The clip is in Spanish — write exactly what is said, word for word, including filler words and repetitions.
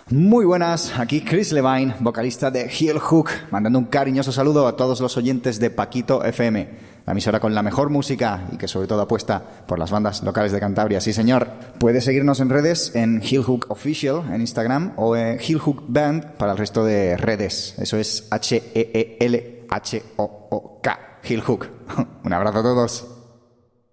Muy buenas, aquí Chris Levine, vocalista de Heel Hook, mandando un cariñoso saludo a todos los oyentes de Paquito F M, la emisora con la mejor música y que sobre todo apuesta por las bandas locales de Cantabria. Sí, señor. Puedes seguirnos en redes en Heel Hook Official en Instagram o en Heel Hook Band para el resto de redes. Eso es H E E L H O O K, Heel Hook. Un abrazo a todos.